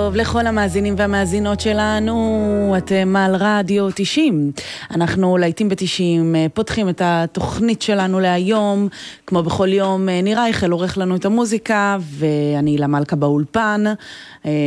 טוב לכל המאזינים והמאזינות שלנו, אתם על רדיו 90. אנחנו לעיתים ב-90 פותחים את התוכנית שלנו להיום, כמו בכל יום ניר אייכל עורך לנו את המוזיקה, ואני למלכה באולפן.